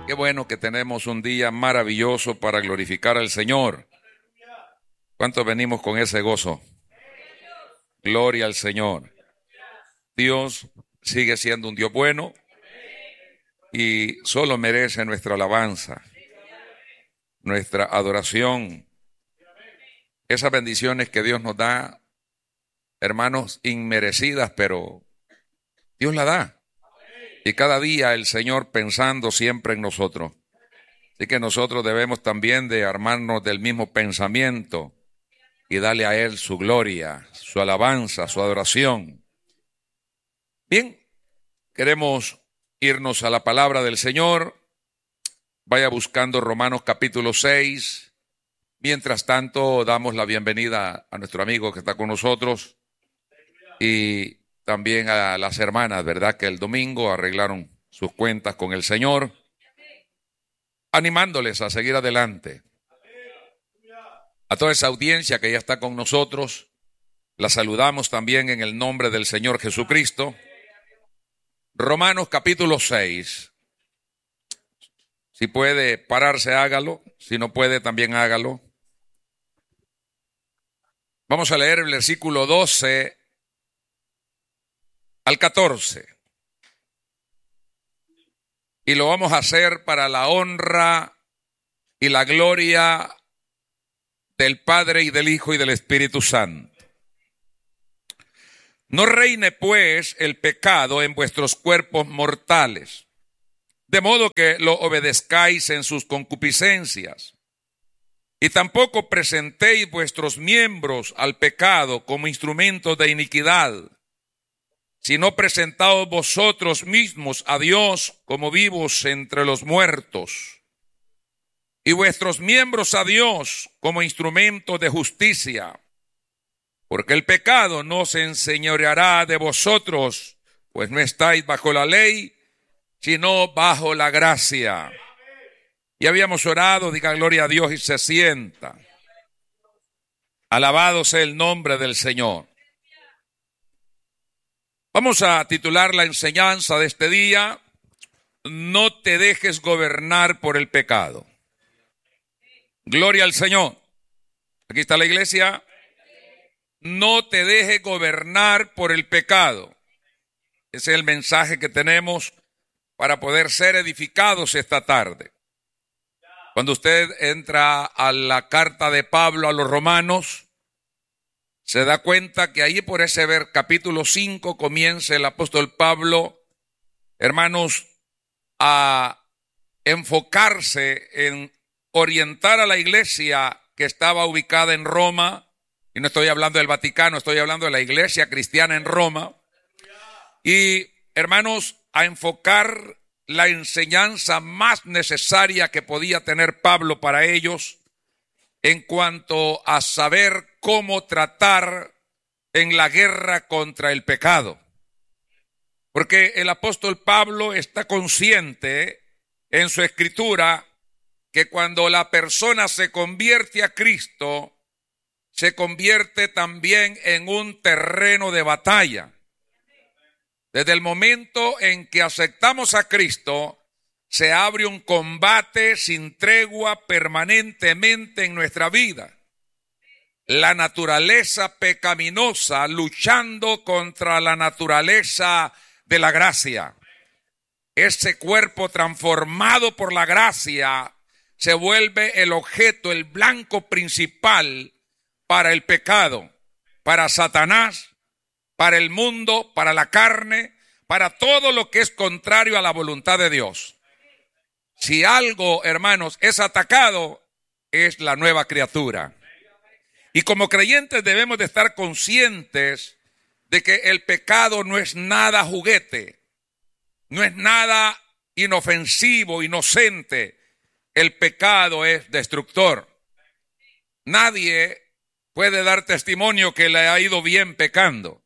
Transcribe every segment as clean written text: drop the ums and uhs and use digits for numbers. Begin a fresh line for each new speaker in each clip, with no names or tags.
Qué bueno que tenemos un día maravilloso para glorificar al Señor. ¿Cuántos venimos con ese gozo? Gloria al Señor. Dios sigue siendo un Dios bueno y solo merece nuestra alabanza, nuestra adoración. Esas bendiciones que Dios nos da, hermanos, inmerecidas, pero Dios la da. Y cada día el Señor pensando siempre en nosotros. Así que nosotros debemos también de armarnos del mismo pensamiento y darle a Él su gloria, su alabanza, su adoración. Bien, queremos irnos a la palabra del Señor. Vaya buscando Romanos capítulo 6. Mientras tanto, damos la bienvenida a nuestro amigo que está con nosotros y también a las hermanas, ¿verdad? Que el domingo arreglaron sus cuentas con el Señor, animándoles a seguir adelante. A toda esa audiencia que ya está con nosotros, la saludamos también en el nombre del Señor Jesucristo. Romanos capítulo 6. Si puede pararse, hágalo. Si no puede, también hágalo. Vamos a leer el versículo 12 al 14. Y lo vamos a hacer para la honra y la gloria del Padre y del Hijo y del Espíritu Santo. No reine pues el pecado en vuestros cuerpos mortales, de modo que lo obedezcáis en sus concupiscencias. Y tampoco presentéis vuestros miembros al pecado como instrumentos de iniquidad, sino presentaos vosotros mismos a Dios como vivos entre los muertos, y vuestros miembros a Dios como instrumentos de justicia. Porque el pecado no se enseñoreará de vosotros, pues no estáis bajo la ley, sino bajo la gracia. Y habíamos orado, diga gloria a Dios y se sienta. Alabado sea el nombre del Señor. Vamos a titular la enseñanza de este día: no te dejes gobernar por el pecado. Gloria al Señor. Aquí está la iglesia. No te dejes gobernar por el pecado. Ese es el mensaje que tenemos para poder ser edificados esta tarde. Cuando usted entra a la carta de Pablo a los romanos, se da cuenta que ahí por ese capítulo 5 comienza el apóstol Pablo, hermanos, a enfocarse en orientar a la iglesia que estaba ubicada en Roma. Y no estoy hablando del Vaticano, estoy hablando de la iglesia cristiana en Roma. Y, hermanos, a enfocar la enseñanza más necesaria que podía tener Pablo para ellos en cuanto a saber cómo tratar en la guerra contra el pecado. Porque el apóstol Pablo está consciente en su escritura que cuando la persona se convierte a Cristo, se convierte también en un terreno de batalla. Desde el momento en que aceptamos a Cristo, se abre un combate sin tregua permanentemente en nuestra vida. La naturaleza pecaminosa luchando contra la naturaleza de la gracia. Ese cuerpo transformado por la gracia se vuelve el objeto, el blanco principal para el pecado, para Satanás, para el mundo, para la carne, para todo lo que es contrario a la voluntad de Dios. Si algo, hermanos, es atacado, es la nueva criatura. Y como creyentes debemos de estar conscientes de que el pecado no es nada juguete, no es nada inofensivo, inocente. El pecado es destructor. Nadie puede dar testimonio que le ha ido bien pecando.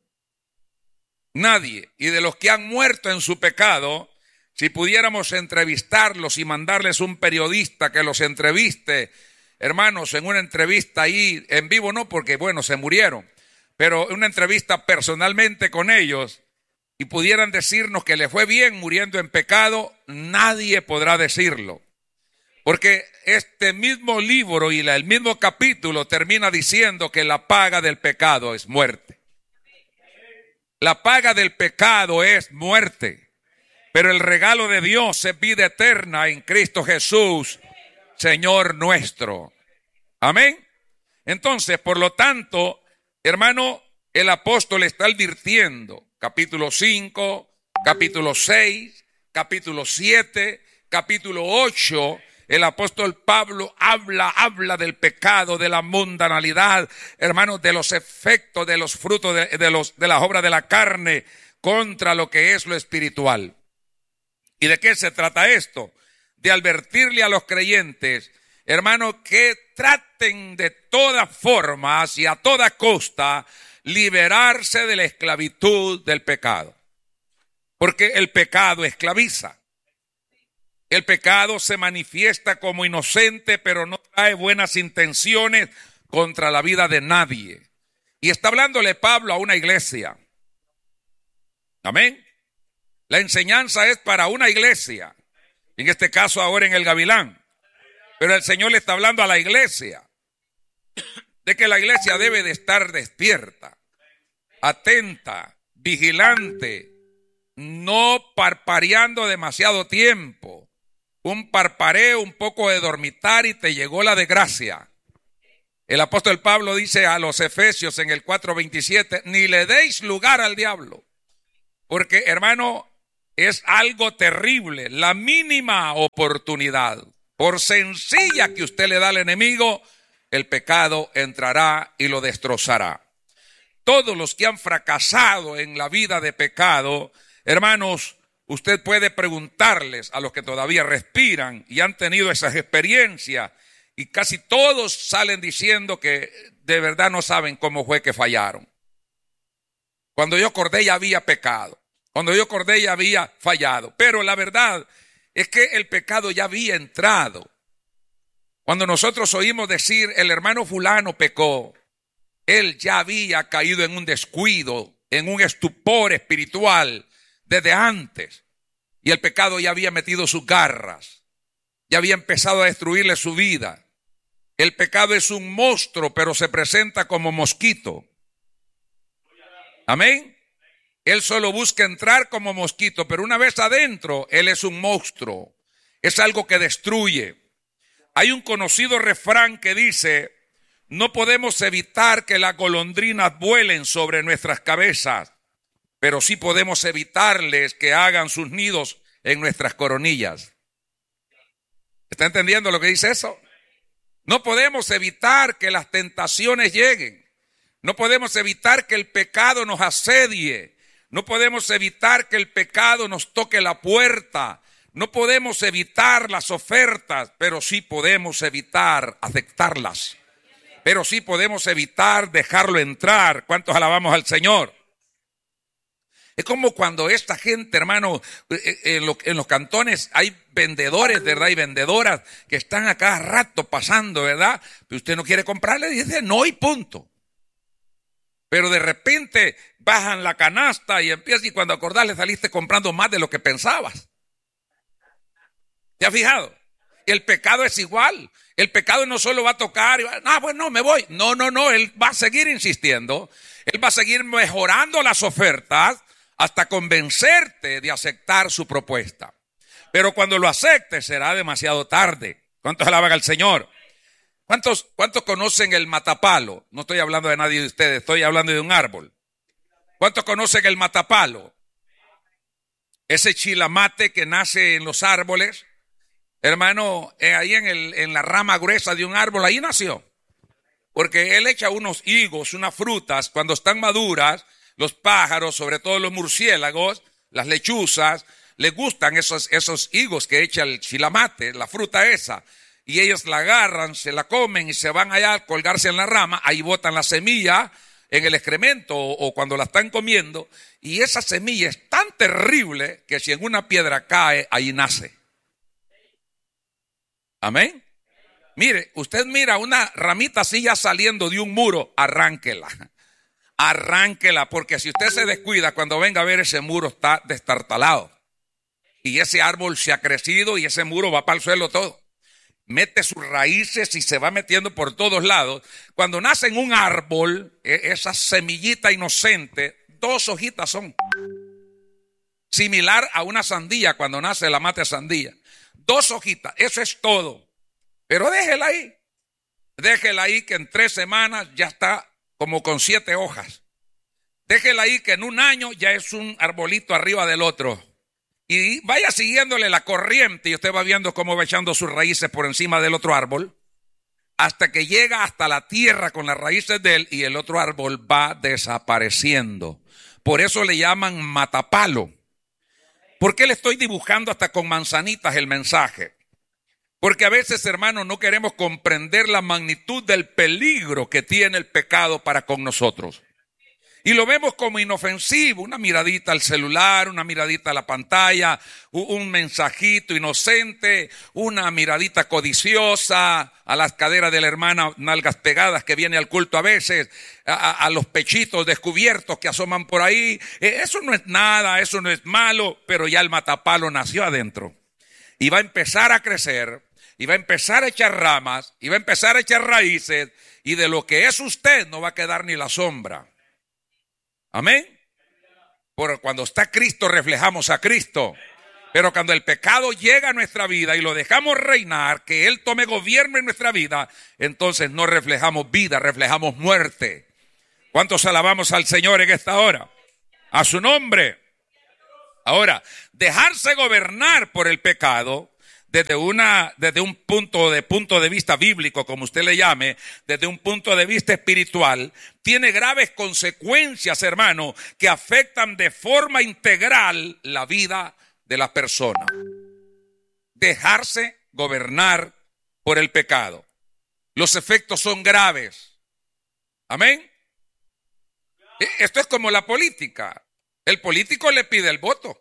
Nadie. Y de los que han muerto en su pecado, si pudiéramos entrevistarlos y mandarles un periodista que los entreviste, hermanos, en una entrevista ahí en vivo, no porque, bueno, se murieron, pero una entrevista personalmente con ellos, y pudieran decirnos que le fue bien muriendo en pecado, nadie podrá decirlo. Porque este mismo libro y el mismo capítulo termina diciendo que la paga del pecado es muerte. La paga del pecado es muerte, pero el regalo de Dios es vida eterna en Cristo Jesús, Señor nuestro. Amén. Entonces, por lo tanto, hermano, el apóstol está advirtiendo, capítulo 5, capítulo 6, capítulo 7, capítulo 8, el apóstol Pablo habla del pecado, de la mundanalidad, hermanos, de los efectos, de los frutos de las obras de la carne contra lo que es lo espiritual. ¿Y de qué se trata esto? De advertirle a los creyentes, hermanos, que traten de todas formas y a toda costa liberarse de la esclavitud del pecado. Porque el pecado esclaviza. El pecado se manifiesta como inocente, pero no trae buenas intenciones contra la vida de nadie. Y está hablándole Pablo a una iglesia. Amén. La enseñanza es para una iglesia. En este caso ahora en el Gavilán. Pero el Señor le está hablando a la iglesia. De que la iglesia debe de estar despierta, atenta, vigilante, no parpareando demasiado tiempo. Un parpareo, un poco de dormitar y te llegó la desgracia. El apóstol Pablo dice a los Efesios en el 4:27, ni le deis lugar al diablo. Porque, hermano, es algo terrible. La mínima oportunidad, por sencilla que usted le da al enemigo, el pecado entrará y lo destrozará. Todos los que han fracasado en la vida de pecado, hermanos, usted puede preguntarles a los que todavía respiran y han tenido esas experiencias, y casi todos salen diciendo que de verdad no saben cómo fue que fallaron. Cuando yo acordé ya había pecado. Cuando yo acordé ya había fallado. Pero la verdad es que el pecado ya había entrado. Cuando nosotros oímos decir el hermano fulano pecó, él ya había caído en un descuido, en un estupor espiritual desde antes. Y el pecado ya había metido sus garras. Ya había empezado a destruirle su vida. El pecado es un monstruo, pero se presenta como mosquito. Amén. Él solo busca entrar como mosquito, pero una vez adentro, él es un monstruo. Es algo que destruye. Hay un conocido refrán que dice, no podemos evitar que las golondrinas vuelen sobre nuestras cabezas, pero sí podemos evitarles que hagan sus nidos en nuestras coronillas. ¿Está entendiendo lo que dice eso? No podemos evitar que las tentaciones lleguen. No podemos evitar que el pecado nos asedie. No podemos evitar que el pecado nos toque la puerta. No podemos evitar las ofertas, pero sí podemos evitar aceptarlas. Pero sí podemos evitar dejarlo entrar. ¿Cuántos alabamos al Señor? Es como cuando esta gente, hermano, en los cantones hay vendedores, ¿verdad? Y vendedoras que están a cada rato pasando, ¿verdad? Pero usted no quiere comprarle, dice no y punto. Pero de repente bajan la canasta y empiezas, y cuando acordás le saliste comprando más de lo que pensabas. ¿Te has fijado? El pecado es igual. El pecado no solo va a tocar, bueno, me voy. No, él va a seguir insistiendo. Él va a seguir mejorando las ofertas hasta convencerte de aceptar su propuesta. Pero cuando lo aceptes será demasiado tarde. ¿Cuántos alaban al Señor? ¿Cuántos conocen el matapalo? No estoy hablando de nadie de ustedes, estoy hablando de un árbol. ¿Cuántos conocen el matapalo? Ese chilamate que nace en los árboles, hermano, ahí en la rama gruesa de un árbol, ahí nació. Porque él echa unos higos, unas frutas, cuando están maduras, los pájaros, sobre todo los murciélagos, las lechuzas, les gustan esos higos que echa el chilamate, la fruta esa. Y ellos la agarran, se la comen y se van allá a colgarse en la rama, ahí botan la semilla en el excremento o cuando la están comiendo. Y esa semilla es tan terrible que si en una piedra cae, ahí nace. Amén. Mire, usted mira una ramita así ya saliendo de un muro, arránquela. Arránquela, porque si usted se descuida, cuando venga a ver, ese muro está destartalado. Y ese árbol se ha crecido y ese muro va para el suelo todo. Mete sus raíces y se va metiendo por todos lados. Cuando nace en un árbol, esa semillita inocente, 2 hojitas son. Similar a una sandía cuando nace la mata de sandía. 2 hojitas, eso es todo. Pero déjela ahí. Déjela ahí que en 3 semanas ya está como con 7 hojas. Déjela ahí que en 1 año ya es un arbolito arriba del otro. Y vaya siguiéndole la corriente y usted va viendo cómo va echando sus raíces por encima del otro árbol, hasta que llega hasta la tierra con las raíces de él y el otro árbol va desapareciendo. Por eso le llaman matapalo. ¿Por qué le estoy dibujando hasta con manzanitas el mensaje? Porque a veces, hermanos, no queremos comprender la magnitud del peligro que tiene el pecado para con nosotros. Y lo vemos como inofensivo, una miradita al celular, una miradita a la pantalla, un mensajito inocente, una miradita codiciosa a las caderas de la hermana, nalgas pegadas que viene al culto a veces, a los pechitos descubiertos que asoman por ahí. Eso no es nada, eso no es malo, pero ya el matapalo nació adentro. Y va a empezar a crecer, y va a empezar a echar ramas, y va a empezar a echar raíces, y de lo que es usted no va a quedar ni la sombra. Amén. Porque cuando está Cristo reflejamos a Cristo. Pero cuando el pecado llega a nuestra vida y lo dejamos reinar, que Él tome gobierno en nuestra vida, entonces no reflejamos vida, reflejamos muerte. ¿Cuántos alabamos al Señor en esta hora? A su nombre. Ahora, dejarse gobernar por el pecado desde un punto de vista bíblico, como usted le llame, desde un punto de vista espiritual, tiene graves consecuencias, hermano, que afectan de forma integral la vida de la persona. Dejarse gobernar por el pecado. Los efectos son graves. Amén. Esto es como la política. El político le pide el voto.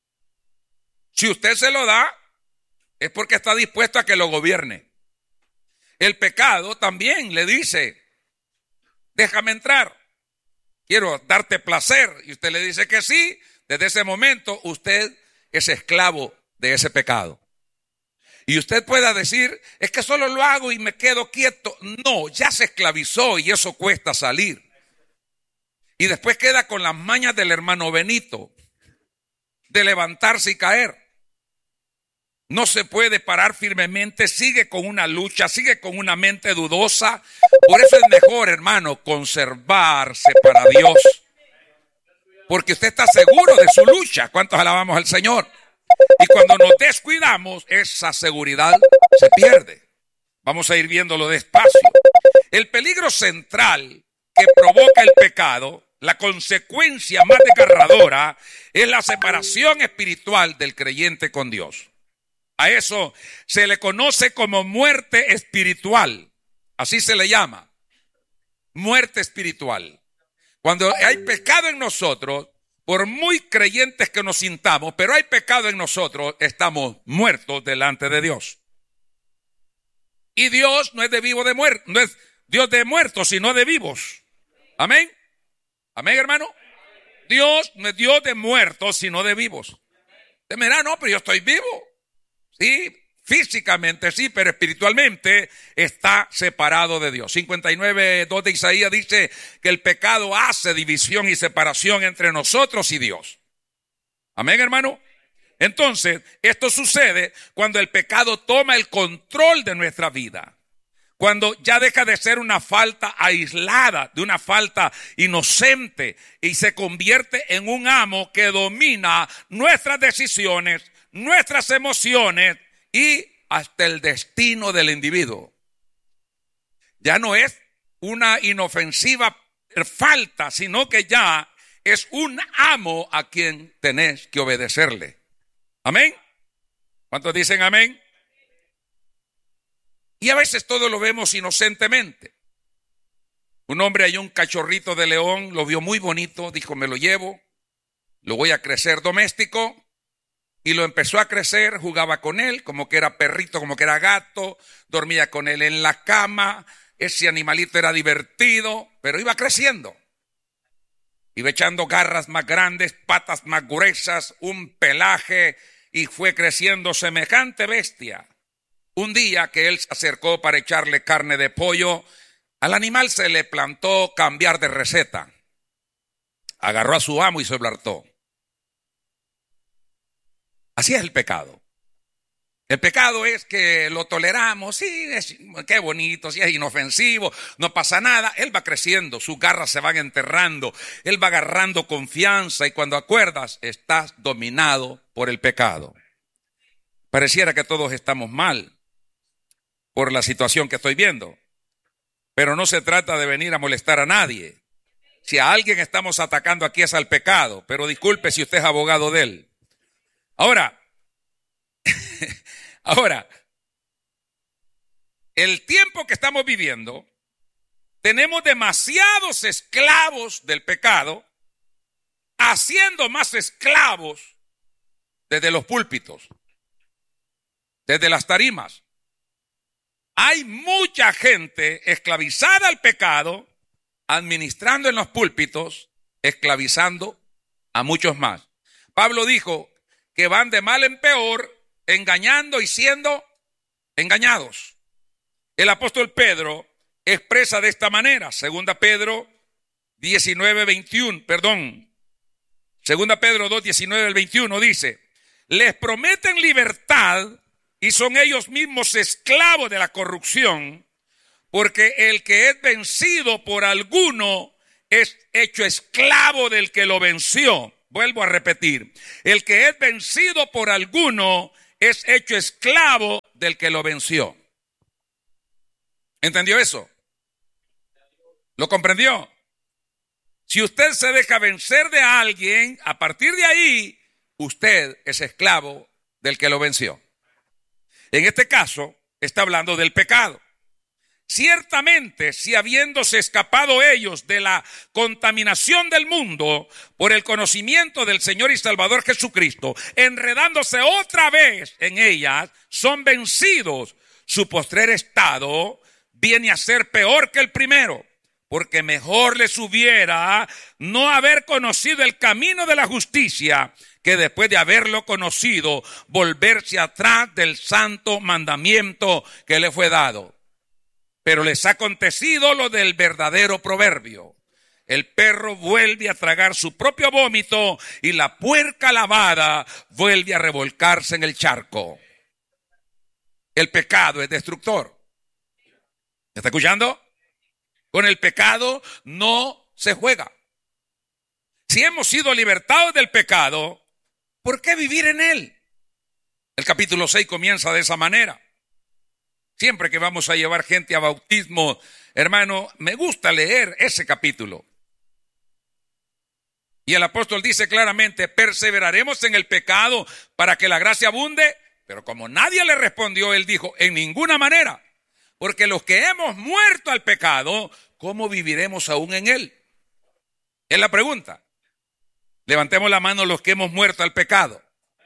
Si usted se lo da, es porque está dispuesto a que lo gobierne. El pecado también le dice, déjame entrar, quiero darte placer. Y usted le dice que sí. Desde ese momento usted es esclavo de ese pecado. Y usted pueda decir, es que solo lo hago y me quedo quieto. No, ya se esclavizó y eso cuesta salir. Y después queda con las mañas del hermano Benito, de levantarse y caer. No se puede parar firmemente, sigue con una lucha, sigue con una mente dudosa. Por eso es mejor, hermano, conservarse para Dios. Porque usted está seguro de su lucha. ¿Cuántos alabamos al Señor? Y cuando nos descuidamos, esa seguridad se pierde. Vamos a ir viéndolo despacio. El peligro central que provoca el pecado, la consecuencia más desgarradora, es la separación espiritual del creyente con Dios. A eso se le conoce como muerte espiritual. Así se le llama. Muerte espiritual. Cuando hay pecado en nosotros, por muy creyentes que nos sintamos, pero hay pecado en nosotros, estamos muertos delante de Dios. Y Dios no es de vivo de muerto, no es Dios de muertos, sino de vivos. Amén. Amén, hermano. Dios no es Dios de muertos, sino de vivos. Usted me dirá, no, pero yo estoy vivo. Sí, físicamente sí, pero espiritualmente está separado de Dios. 59:2 de Isaías dice que el pecado hace división y separación entre nosotros y Dios. Amén, hermano. Entonces, esto sucede cuando el pecado toma el control de nuestra vida. Cuando ya deja de ser una falta aislada, de una falta inocente, y se convierte en un amo que domina nuestras decisiones, nuestras emociones y hasta el destino del individuo. Ya no es una inofensiva falta, sino que ya es un amo a quien tenés que obedecerle. Amén. ¿Cuántos dicen amén? Y a veces todo lo vemos inocentemente. Un hombre halló un cachorrito de león, lo vio muy bonito, dijo, me lo llevo, lo voy a crecer doméstico. Y lo empezó a crecer, jugaba con él, como que era perrito, como que era gato, dormía con él en la cama. Ese animalito era divertido, pero iba creciendo. Iba echando garras más grandes, patas más gruesas, un pelaje, y fue creciendo semejante bestia. Un día que él se acercó para echarle carne de pollo, al animal se le plantó cambiar de receta. Agarró a su amo y se lo hartó. Así es el pecado. El pecado es que lo toleramos, sí, qué bonito, sí, es inofensivo, no pasa nada. Él va creciendo, sus garras se van enterrando, él va agarrando confianza y cuando acuerdas, estás dominado por el pecado. Pareciera que todos estamos mal por la situación que estoy viendo, pero no se trata de venir a molestar a nadie. Si a alguien estamos atacando aquí es al pecado, pero disculpe si usted es abogado de él. Ahora, el tiempo que estamos viviendo, tenemos demasiados esclavos del pecado, haciendo más esclavos desde los púlpitos, desde las tarimas. Hay mucha gente esclavizada al pecado, administrando en los púlpitos, esclavizando a muchos más. Pablo dijo que van de mal en peor, engañando y siendo engañados. El apóstol Pedro expresa de esta manera, segunda Pedro 2:19-21 dice, les prometen libertad y son ellos mismos esclavos de la corrupción, porque el que es vencido por alguno es hecho esclavo del que lo venció. Vuelvo a repetir, el que es vencido por alguno es hecho esclavo del que lo venció. ¿Entendió eso? ¿Lo comprendió? Si usted se deja vencer de alguien, a partir de ahí, usted es esclavo del que lo venció. En este caso, está hablando del pecado. Ciertamente, si habiéndose escapado ellos de la contaminación del mundo por el conocimiento del Señor y Salvador Jesucristo, enredándose otra vez en ellas, son vencidos, su postrer estado viene a ser peor que el primero, porque mejor les hubiera no haber conocido el camino de la justicia, que después de haberlo conocido, volverse atrás del santo mandamiento que le fue dado. Pero les ha acontecido lo del verdadero proverbio. El perro vuelve a tragar su propio vómito y la puerca lavada vuelve a revolcarse en el charco. El pecado es destructor. ¿Me está escuchando? Con el pecado no se juega. Si hemos sido libertados del pecado, ¿por qué vivir en él? El capítulo 6 comienza de esa manera. Siempre que vamos a llevar gente a bautismo, hermano, me gusta leer ese capítulo. Y el apóstol dice claramente, perseveraremos en el pecado para que la gracia abunde. Pero como nadie le respondió, él dijo, en ninguna manera. Porque los que hemos muerto al pecado, ¿cómo viviremos aún en él? Es la pregunta. Levantemos la mano los que hemos muerto al pecado.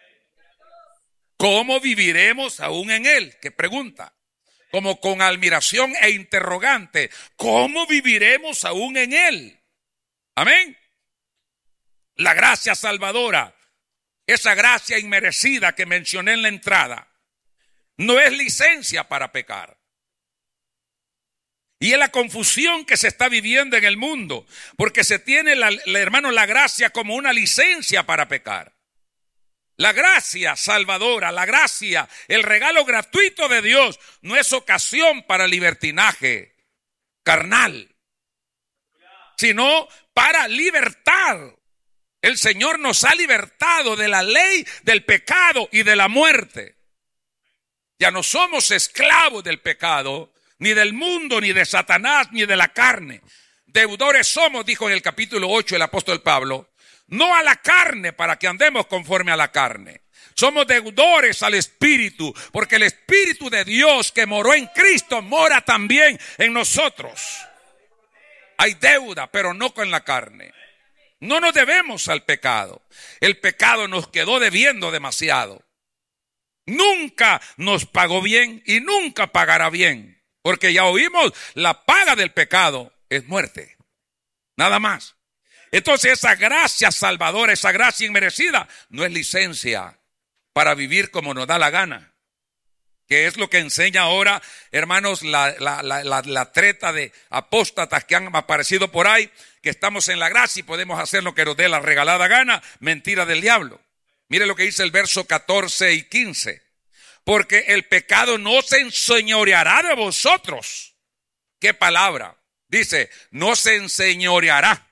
¿Cómo viviremos aún en él? ¿Qué pregunta? Como con admiración e interrogante, ¿cómo viviremos aún en él? Amén. La gracia salvadora, esa gracia inmerecida que mencioné en la entrada, no es licencia para pecar. Y es la confusión que se está viviendo en el mundo, porque se tiene, hermano, la gracia como una licencia para pecar. La gracia salvadora, la gracia, el regalo gratuito de Dios no es ocasión para libertinaje carnal, sino para libertad. El Señor nos ha libertado de la ley del pecado y de la muerte. Ya no somos esclavos del pecado, ni del mundo, ni de Satanás, ni de la carne. Deudores somos, dijo en el capítulo 8 el apóstol Pablo, no a la carne para que andemos conforme a la carne. Somos deudores al Espíritu, porque el Espíritu de Dios que moró en Cristo mora también en nosotros. Hay deuda, pero no con la carne. No nos debemos al pecado. El pecado nos quedó debiendo demasiado. Nunca nos pagó bien y nunca pagará bien, porque ya oímos, la paga del pecado es muerte. Nada más. Entonces esa gracia salvadora, esa gracia inmerecida, no es licencia para vivir como nos da la gana. Que es lo que enseña ahora, hermanos, la treta de apóstatas que han aparecido por ahí, que estamos en la gracia y podemos hacer lo que nos dé la regalada gana. Mentira del diablo. Mire lo que dice el verso 14 y 15. Porque el pecado no se enseñoreará de vosotros. ¿Qué palabra? Dice, no se enseñoreará.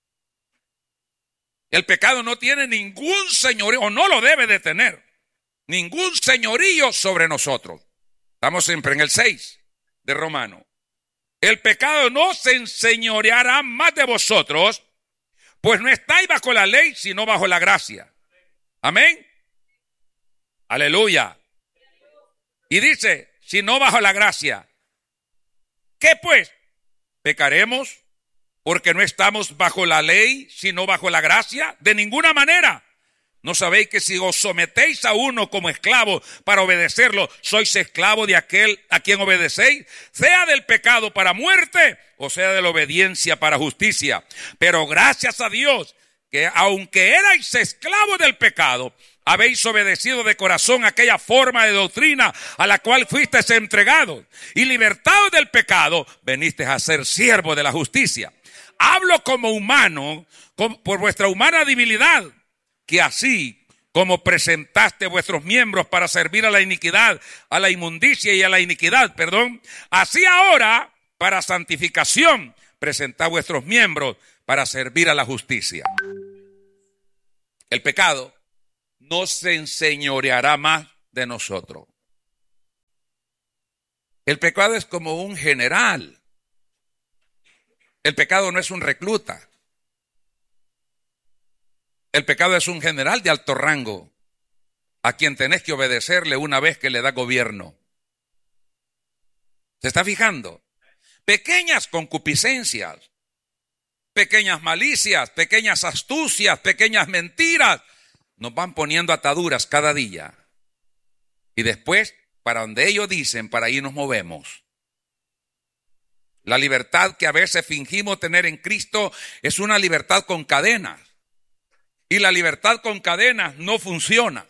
El pecado no tiene ningún señorío, o no lo debe de tener, ningún señorío sobre nosotros. Estamos siempre en el 6 de Romano. El pecado no se enseñoreará más de vosotros, pues no estáis bajo la ley, sino bajo la gracia. Amén. Aleluya. Y dice, si no bajo la gracia, ¿qué pues? ¿Pecaremos porque no estamos bajo la ley, sino bajo la gracia? De ninguna manera. ¿No sabéis que si os sometéis a uno como esclavo para obedecerlo, sois esclavo de aquel a quien obedecéis? Sea del pecado para muerte o sea de la obediencia para justicia. Pero gracias a Dios que aunque erais esclavos del pecado, habéis obedecido de corazón aquella forma de doctrina a la cual fuisteis entregados, y libertados del pecado, venisteis a ser siervos de la justicia. Hablo como humano, por vuestra humana debilidad, que así como presentaste vuestros miembros para servir a la iniquidad, a la inmundicia y a la iniquidad, así ahora, para santificación, presentad vuestros miembros para servir a la justicia. El pecado no se enseñoreará más de nosotros. El pecado es como un general. El pecado no es un recluta. El pecado es un general de alto rango, a quien tenés que obedecerle una vez que le da gobierno. ¿Se está fijando? Pequeñas concupiscencias, pequeñas malicias, pequeñas astucias, pequeñas mentiras, nos van poniendo ataduras cada día. Y después, para donde ellos dicen, para ahí nos movemos. La libertad que a veces fingimos tener en Cristo es una libertad con cadenas. Y la libertad con cadenas no funciona.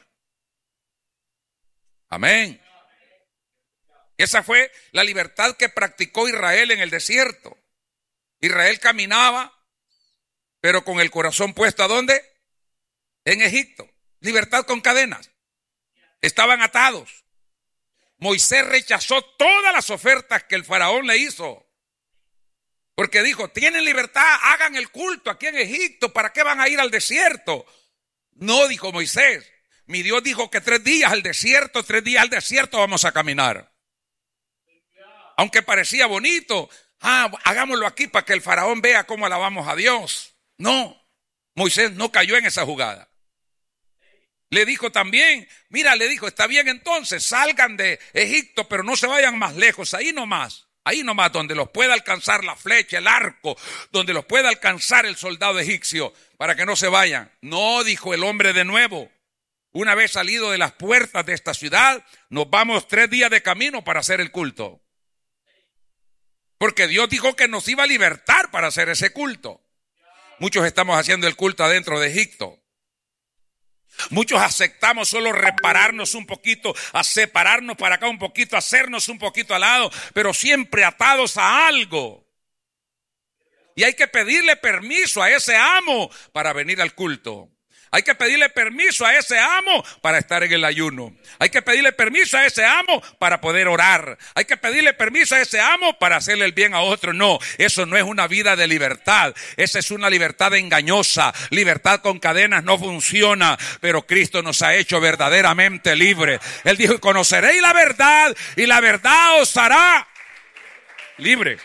Amén. Esa fue la libertad que practicó Israel en el desierto. Israel caminaba, pero con el corazón puesto ¿a dónde? En Egipto. Libertad con cadenas. Estaban atados. Moisés rechazó todas las ofertas que el faraón le hizo. Porque dijo, tienen libertad, hagan el culto aquí en Egipto, ¿para qué van a ir al desierto? No, dijo Moisés, mi Dios dijo que 3 días al desierto, 3 días al desierto vamos a caminar. Aunque parecía bonito, hagámoslo aquí para que el faraón vea cómo alabamos a Dios. No, Moisés no cayó en esa jugada. Le dijo también, mira, le dijo, está bien entonces, salgan de Egipto, pero no se vayan más lejos, ahí nomás, donde los pueda alcanzar la flecha, el arco, donde los pueda alcanzar el soldado egipcio, para que no se vayan. No, dijo el hombre de nuevo, una vez salido de las puertas de esta ciudad, nos vamos 3 días de camino para hacer el culto. Porque Dios dijo que nos iba a libertar para hacer ese culto. Muchos estamos haciendo el culto adentro de Egipto. Muchos aceptamos solo repararnos un poquito, a separarnos para acá un poquito, a hacernos un poquito al lado, pero siempre atados a algo. Y hay que pedirle permiso a ese amo para venir al culto. Hay que pedirle permiso a ese amo para estar en el ayuno. Hay que pedirle permiso a ese amo para poder orar. Hay que pedirle permiso a ese amo para hacerle el bien a otro. No, eso no es una vida de libertad. Esa es una libertad engañosa. Libertad con cadenas no funciona. Pero Cristo nos ha hecho verdaderamente libres. Él dijo, conoceréis la verdad y la verdad os hará libres.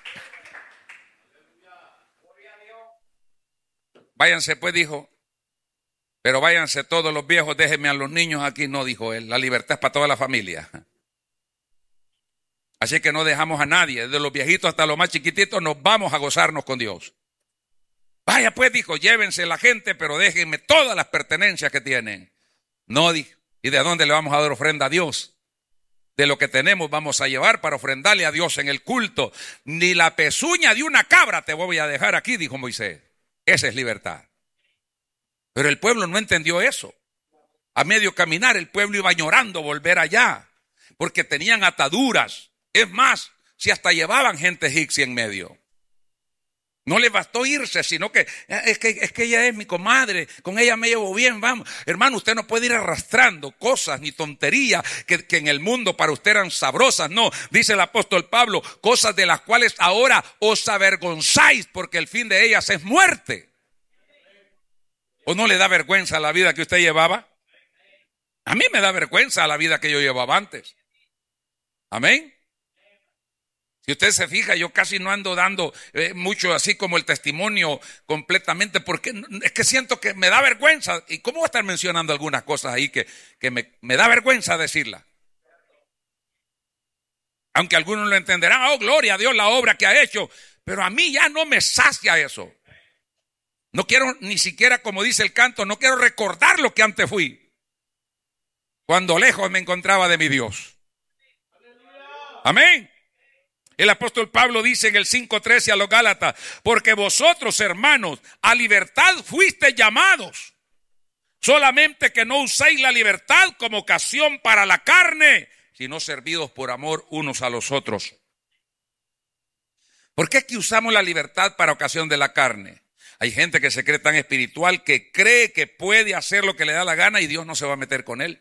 Váyanse pues, dijo. Pero váyanse todos los viejos, déjenme a los niños aquí. No, dijo él, la libertad es para toda la familia. Así que no dejamos a nadie, desde los viejitos hasta los más chiquititos, nos vamos a gozarnos con Dios. Vaya pues, dijo, llévense la gente, pero déjenme todas las pertenencias que tienen. No, dijo, ¿y de dónde le vamos a dar ofrenda a Dios? De lo que tenemos vamos a llevar para ofrendarle a Dios en el culto. Ni la pezuña de una cabra te voy a dejar aquí, dijo Moisés. Esa es libertad. Pero el pueblo no entendió eso. A medio caminar el pueblo iba llorando volver allá, porque tenían ataduras. Es más, si hasta llevaban gente egipcia en medio. No les bastó irse, sino que es que ella es mi comadre, con ella me llevo bien, vamos. Hermano, usted no puede ir arrastrando cosas ni tonterías que en el mundo para usted eran sabrosas. No, dice el apóstol Pablo, cosas de las cuales ahora os avergonzáis porque el fin de ellas es muerte. ¿O no le da vergüenza la vida que usted llevaba? A mí me da vergüenza la vida que yo llevaba antes. Amén. Si usted se fija, yo casi no ando dando mucho así como el testimonio completamente, porque es que siento que me da vergüenza. ¿Y cómo voy a estar mencionando algunas cosas ahí que me da vergüenza decirlas? Aunque algunos lo entenderán, oh, gloria a Dios la obra que ha hecho, pero a mí ya no me sacia eso. No quiero ni siquiera, como dice el canto, no quiero recordar lo que antes fui, cuando lejos me encontraba de mi Dios. Amén. El apóstol Pablo dice en el 5:13 a los Gálatas, porque vosotros, hermanos, a libertad fuisteis llamados, solamente que no uséis la libertad como ocasión para la carne, sino servidos por amor unos a los otros. ¿Por qué es que usamos la libertad para ocasión de la carne? Hay gente que se cree tan espiritual que cree que puede hacer lo que le da la gana y Dios no se va a meter con él.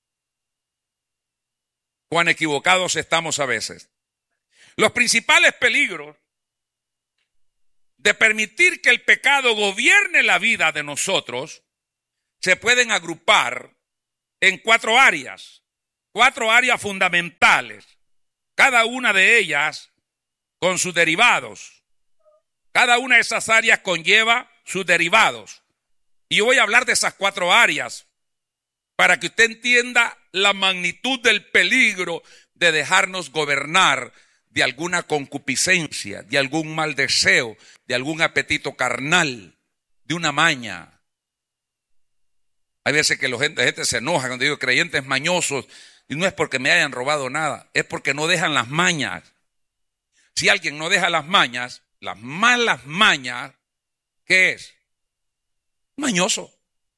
Cuán equivocados estamos a veces. Los principales peligros de permitir que el pecado gobierne la vida de nosotros se pueden agrupar en cuatro áreas fundamentales, cada una de ellas con sus derivados. Cada una de esas áreas conlleva sus derivados. Y yo voy a hablar de esas cuatro áreas para que usted entienda la magnitud del peligro de dejarnos gobernar de alguna concupiscencia, de algún mal deseo, de algún apetito carnal, de una maña. Hay veces que la gente se enoja cuando digo creyentes mañosos, y no es porque me hayan robado nada, es porque no dejan las mañas. Si alguien no deja las mañas, las malas mañas, ¿qué es? Mañoso.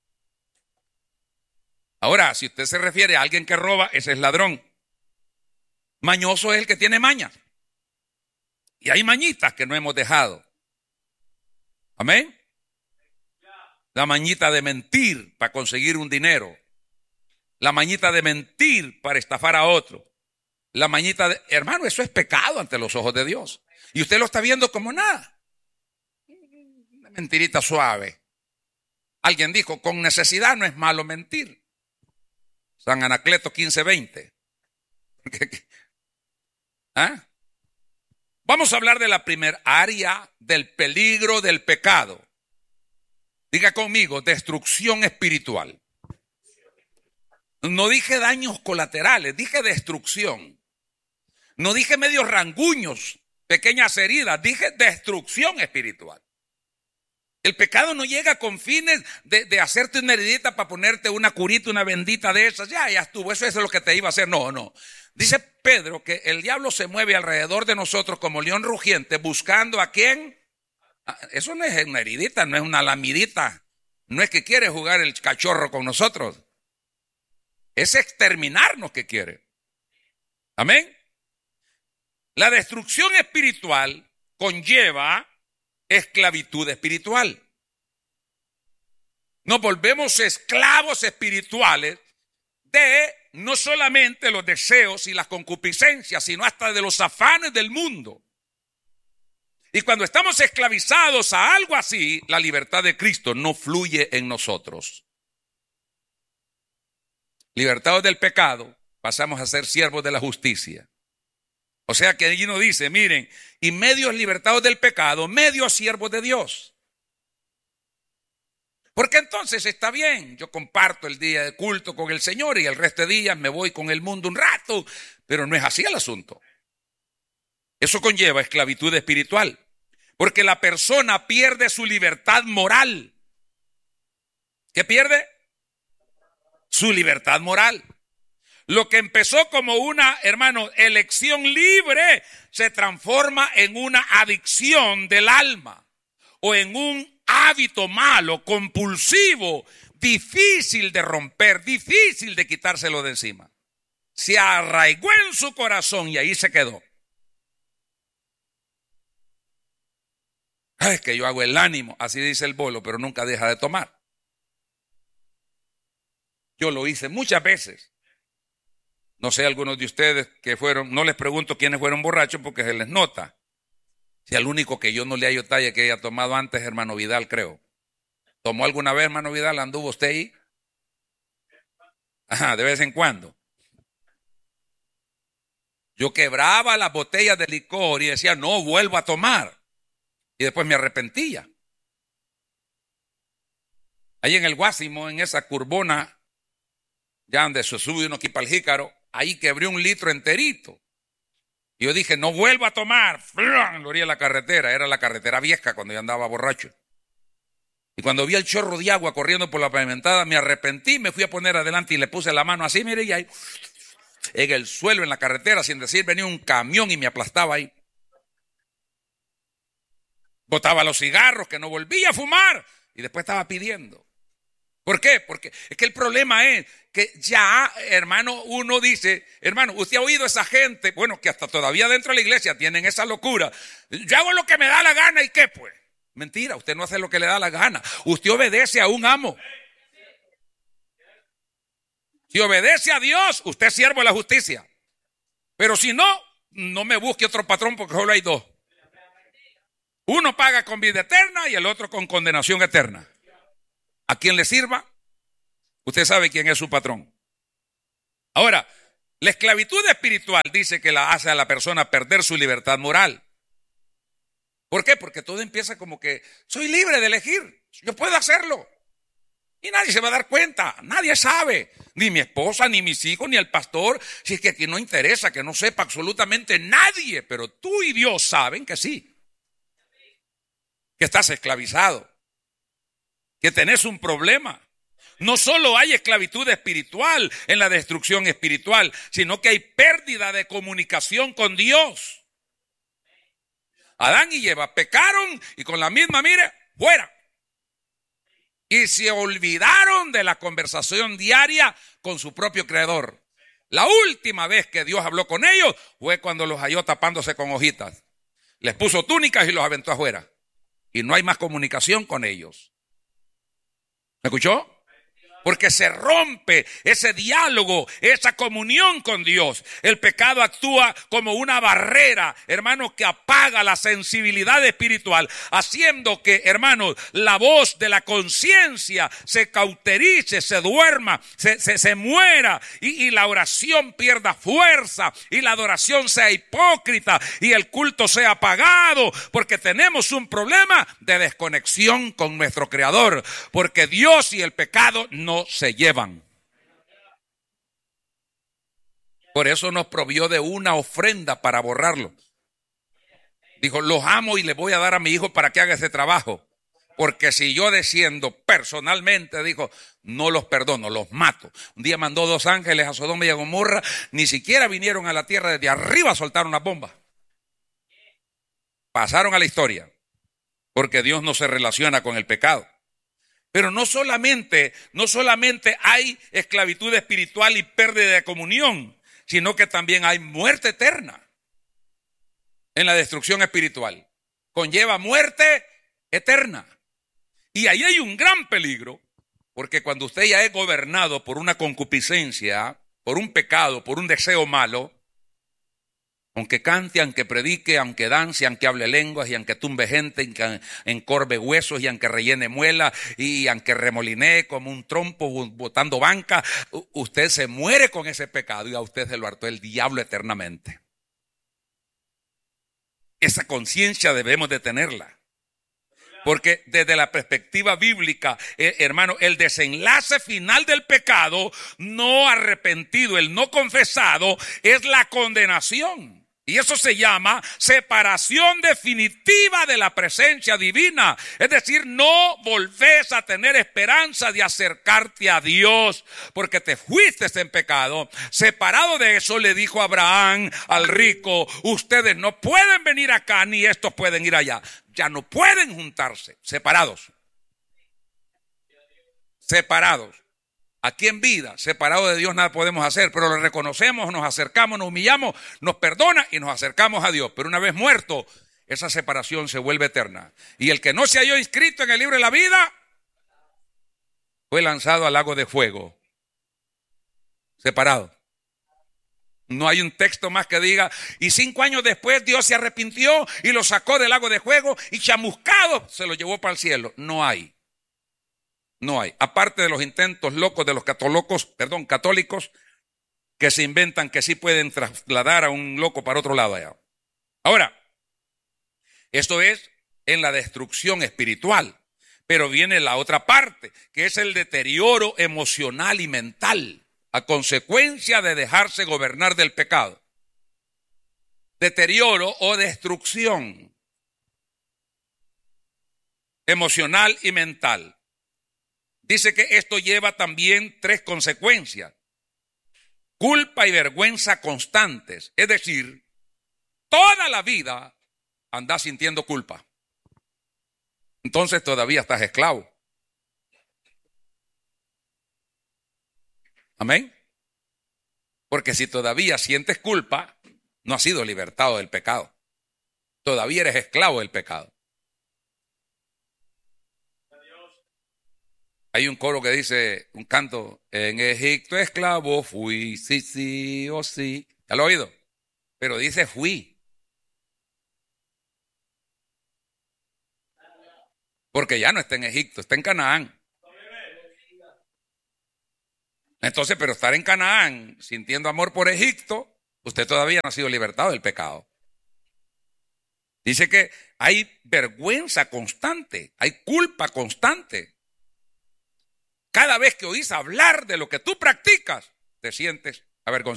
Ahora, si usted se refiere a alguien que roba, ese es ladrón. Mañoso es el que tiene mañas. Y hay mañitas que no hemos dejado. Amén. La mañita de mentir para conseguir un dinero. La mañita de mentir para estafar a otro. La mañita de... Hermano, eso es pecado ante los ojos de Dios. Y usted lo está viendo como nada. Una mentirita suave. Alguien dijo, con necesidad no es malo mentir. San Anacleto 15:20. ¿Ah? Vamos a hablar de la primera área del peligro del pecado. Diga conmigo, destrucción espiritual. No dije daños colaterales, dije destrucción. No dije medios ranguños, pequeñas heridas, dije destrucción espiritual. El pecado no llega con fines de hacerte una heridita para ponerte una curita, una bendita de esas. Ya estuvo, eso es lo que te iba a hacer. No. Dice Pedro que el diablo se mueve alrededor de nosotros como león rugiente buscando a quién. Eso no es una heridita, no es una lamidita. No es que quiere jugar el cachorro con nosotros. Es exterminarnos que quiere. Amén. La destrucción espiritual conlleva esclavitud espiritual. Nos volvemos esclavos espirituales de no solamente los deseos y las concupiscencias, sino hasta de los afanes del mundo. Y cuando estamos esclavizados a algo así, la libertad de Cristo no fluye en nosotros. Libertados del pecado, pasamos a ser siervos de la justicia. O sea que allí nos dice, miren, y medios libertados del pecado, medios siervos de Dios. Porque entonces está bien, yo comparto el día de culto con el Señor y el resto de días me voy con el mundo un rato, pero no es así el asunto. Eso conlleva esclavitud espiritual, porque la persona pierde su libertad moral. ¿Qué pierde? Su libertad moral. Lo que empezó como una, hermano, elección libre, se transforma en una adicción del alma o en un hábito malo, compulsivo, difícil de romper, difícil de quitárselo de encima. Se arraigó en su corazón y ahí se quedó. Es que yo hago el ánimo, así dice el bolo, pero nunca deja de tomar. Yo lo hice muchas veces. No sé, algunos de ustedes que fueron, no les pregunto quiénes fueron borrachos porque se les nota. Si al único que yo no le hallo talla que haya tomado antes, hermano Vidal, creo. ¿Tomó alguna vez, hermano Vidal? ¿Anduvo usted ahí? Ajá, de vez en cuando. Yo quebraba las botellas de licor y decía, no vuelvo a tomar. Y después me arrepentía. Ahí en el Guásimo, en esa curbona, ya donde se sube uno aquí para el Jícaro, ahí quebré 1 litro enterito. Y yo dije, no vuelvo a tomar. En la orilla de la carretera, era la carretera vieja cuando yo andaba borracho. Y cuando vi el chorro de agua corriendo por la pavimentada, me arrepentí, me fui a poner adelante y le puse la mano así, mire, y ahí, en el suelo, en la carretera, sin decir, venía un camión y me aplastaba ahí. Botaba los cigarros, que no volvía a fumar, y después estaba pidiendo. ¿Por qué? Porque es que el problema es que ya, hermano, uno dice, hermano, usted ha oído a esa gente, bueno, que hasta todavía dentro de la iglesia tienen esa locura. Yo hago lo que me da la gana y ¿qué pues? Mentira, usted no hace lo que le da la gana. Usted obedece a un amo. Si obedece a Dios, usted es siervo de la justicia. Pero si no, no me busque otro patrón porque solo hay 2. Uno paga con vida eterna y el otro con condenación eterna. A quien le sirva, usted sabe quién es su patrón. Ahora, la esclavitud espiritual dice que la hace a la persona perder su libertad moral. ¿Por qué? Porque todo empieza como que soy libre de elegir, yo puedo hacerlo. Y nadie se va a dar cuenta, nadie sabe, ni mi esposa, ni mis hijos, ni el pastor, si es que aquí no interesa, que no sepa absolutamente nadie, pero tú y Dios saben que sí, que estás esclavizado, que tenés un problema. No solo hay esclavitud espiritual en la destrucción espiritual, sino que hay pérdida de comunicación con Dios. Adán y Eva pecaron y con la misma, mire, fuera. Y se olvidaron de la conversación diaria con su propio creador. La última vez que Dios habló con ellos fue cuando los halló tapándose con hojitas. Les puso túnicas y los aventó afuera. Y no hay más comunicación con ellos. ¿Me escuchó? Porque se rompe ese diálogo, esa comunión con Dios. El pecado actúa como una barrera, hermanos, que apaga la sensibilidad espiritual, haciendo que, hermanos, la voz de la conciencia se cauterice, se duerma, se muera, y la oración pierda fuerza, y la adoración sea hipócrita, y el culto sea apagado, porque tenemos un problema de desconexión con nuestro Creador, porque Dios y el pecado no se llevan. Por eso nos provió de una ofrenda para borrarlo. Dijo, los amo y les voy a dar a mi hijo para que haga ese trabajo. Porque si yo desciendo personalmente, dijo, no los perdono, los mato. Un día mandó 2 ángeles a Sodoma y a Gomorra, ni siquiera vinieron a la tierra, desde arriba soltaron las bombas. Pasaron a la historia, porque Dios no se relaciona con el pecado. Pero no solamente hay esclavitud espiritual y pérdida de comunión, sino que también hay muerte eterna en la destrucción espiritual. Conlleva muerte eterna. Y ahí hay un gran peligro, porque cuando usted ya es gobernado por una concupiscencia, por un pecado, por un deseo malo, aunque cante, aunque predique, aunque dance, aunque hable lenguas, y aunque tumbe gente, aunque encorve huesos, y aunque rellene muela, y aunque remolinee como un trompo botando banca, usted se muere con ese pecado y a usted se lo hartó el diablo eternamente. Esa conciencia debemos de tenerla. Porque desde la perspectiva bíblica, hermano, el desenlace final del pecado no arrepentido, el no confesado, es la condenación. Y eso se llama separación definitiva de la presencia divina. Es decir, no volvés a tener esperanza de acercarte a Dios porque te fuiste en pecado. Separado de eso, le dijo Abraham al rico, ustedes no pueden venir acá ni estos pueden ir allá. Ya no pueden juntarse, separados. separados. Aquí en vida, separados de Dios, nada podemos hacer, pero lo reconocemos, nos acercamos, nos humillamos, nos perdona y nos acercamos a Dios. Pero una vez muerto, esa separación se vuelve eterna. Y el que no se halló inscrito en el libro de la vida fue lanzado al lago de fuego, separado. No hay un texto más que diga, y 5 años después Dios se arrepintió y lo sacó del lago de fuego y chamuscado se lo llevó para el cielo. No hay. No hay. Aparte de los intentos locos de los católicos que se inventan que sí pueden trasladar a un loco para otro lado allá. Ahora, esto es en la destrucción espiritual, pero viene la otra parte, que es el deterioro emocional y mental a consecuencia de dejarse gobernar del pecado. Deterioro o destrucción emocional y mental. Dice que esto lleva también 3 consecuencias. Culpa y vergüenza constantes. Es decir, toda la vida andás sintiendo culpa. Entonces todavía estás esclavo. Amén. Porque si todavía sientes culpa, no has sido libertado del pecado. Todavía eres esclavo del pecado. Hay un coro que dice, un canto, en Egipto esclavo fui, sí, sí o sí. ¿Ya lo he oído? Pero dice fui. Porque ya no está en Egipto, está en Canaán. Entonces, pero estar en Canaán sintiendo amor por Egipto, usted todavía no ha sido libertado del pecado. Dice que hay vergüenza constante, hay culpa constante. Cada vez que oís hablar de lo que tú practicas, te sientes avergonzado.